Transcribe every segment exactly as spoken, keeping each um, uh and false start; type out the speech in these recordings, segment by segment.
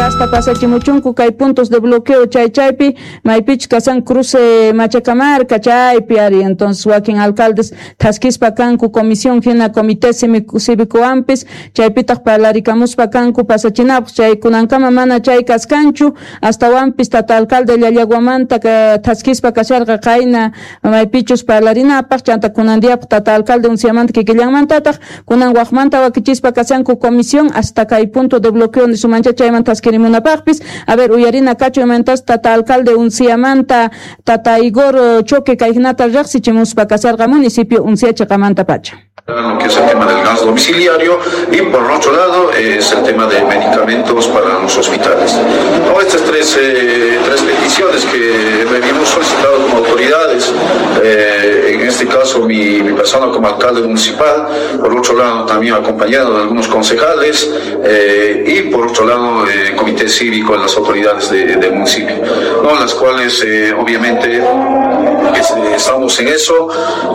hasta pasachimuchunku kay puntos de bloqueo chay chaypi maypich kasan cruce Machacamarca chaypi ari entonces wakin alcaldes taskispa kanku comisión hina comité cívico ampis chaypitaq parlarikamuspa kanku pasachinapaq chay kunankama mana chay kaskanchu hasta wampis tata alcalde Llallaguamanta taskispa kasharqa qayna maypichus parlarinapaq chanta kunandiapaq tata alcalde unciamanta kikillanmantataq kunan waqmanta wakichispa kasanku comisión hasta kay punto de bloqueo ni sumancha chayman taskirimunapaqpis a ver uyarina kachu imantas tata alcalde unciamanta tata Igor Choque kayhinata riqsichimuspa kasarqa municipio unciachiqamanta pacha. Lo que es el tema del gas domiciliario y por otro lado es el tema de medicamentos para los hospitales. No, estas tres, eh, tres peticiones que hemos solicitado como autoridades, eh, en este caso mi, mi persona como alcalde municipal, por otro lado también acompañado de algunos concejales eh, y por otro lado el eh, comité cívico de las autoridades de, del municipio, ¿no? Las cuales eh, obviamente estamos en eso.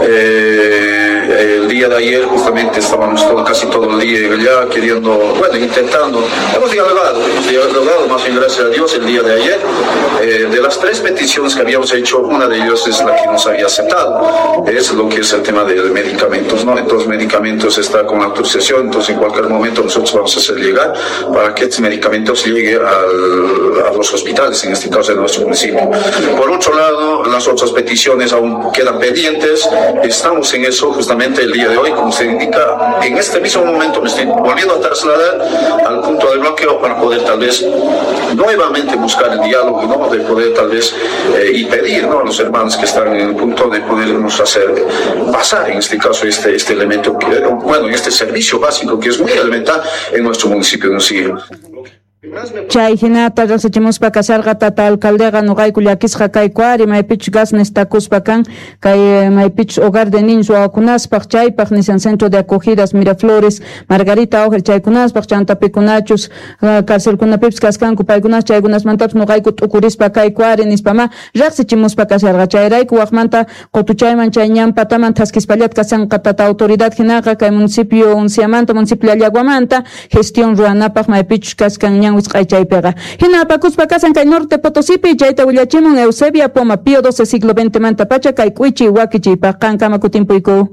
Eh, el día de ayer justamente estábamos todo, casi todo el día allá queriendo, bueno, intentando, hemos dialogado, hemos dialogado más bien gracias a Dios el día de ayer. Eh, de las tres peticiones que habíamos hecho, una de ellas es la que nos había aceptado, es lo que es el tema de medicamentos, ¿no? Entonces medicamentos está con la autorización, entonces en cualquier momento nosotros vamos a hacer llegar para que estos medicamentos lleguen al, a los hospitales, en este caso de nuestro municipio. Por otro lado, las otras peticiones aún quedan pendientes, estamos en eso justamente el día de hoy, como se indica, en este mismo momento me estoy volviendo a trasladar al punto de bloqueo para poder tal vez nuevamente buscar el diálogo, ¿no? De poder tal vez eh, y pedir, ¿no? A los hermanos que están en el punto de podernos hacer pasar en este caso este, este elemento, que, bueno, este servicio básico que es muy elemental en nuestro municipio de Sigue. Chay hinata riqsichimuspa kasarqa tata alcaldega nuqayku llakisqa kaykuari maypich gas nestakuspa kan kay maypich hogar de niños wawakunaspaq chaypaq nishan centro de acogidas Miraflores Margarita Ojer chaykunaspaq chantapikunachus carcelkunapipas kaskanku paykunas chaykunasmantapas nuqayku t'ukurispa kaykuari nispama riqsichimuspa kasarqa chayrayku waqmanta qutuchayman chay ñampataman taskispallat kasanqa tata autoridad hinaqa kay municipio unciamanta municipio Llallaguamanta gestión ruranapaq maypich kaskan Wisqaychaypiqa. Hina apakuspa kasan kay Norte Potosipi chayta willachimun Eusebia Poma Pío doce siglo veinte manta pacha kay kuychi wakichiypa qankama kutinpuyku.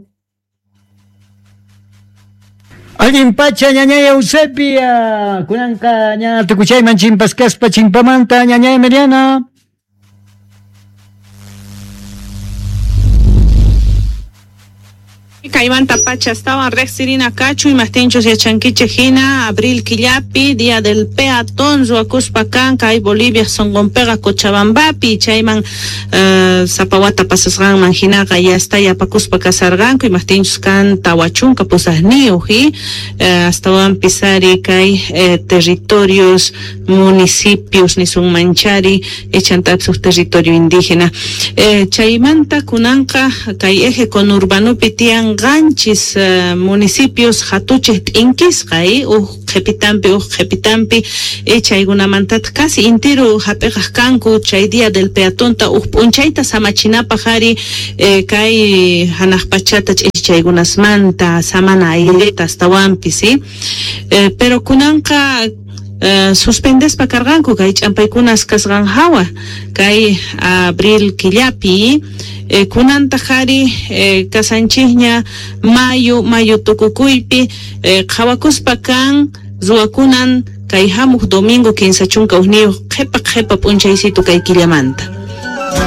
Alguien pacha ñañay Eusebia kunanka ña tukuchayman chimpaskaspa chimpamanta ñañay Mariana. Caimanta Pacha estaban Rexirina Cachu y Mastinchos y Achanquiche Jina, Abril Quillapi, Día del Peatón, Zuacuspa Canca y Bolivia, Songompega, Cochabambapi, Chayman, uh, Zapahuata Pasasgan, Manjinaga, ya está, ya Pacuspa Casarganco y Mastinchos Can, Tahuachunca, pues Niuji, uh, hasta van Pisari, Kai, eh, territorios, municipios, ni son manchari, echan sus territorio indígena. Eh, Chaymanta, Kunanka, Kai Eje con Urbano Pitian, ganchis uh, municipios hatuches inkis kai u jepitampi u jepitampi echa iguna mantat casi entero hapejas kanku chay día del peatón ta u punchaita samachinapa jari eh, kai hanajpachata echa igunas manta samana aileta hasta wampi sí eh, pero kunanka Uh, suspendes pa carganku kay champaykunas kasgan hawa kay Abril Quillapi eh, kunanta jari eh, kasanchihña mayo mayo tukukuypi eh, hawakuspa kan zuakunan kay hamuq domingo quince chunka uniyo jepa jepa punchaysito kay killamanta.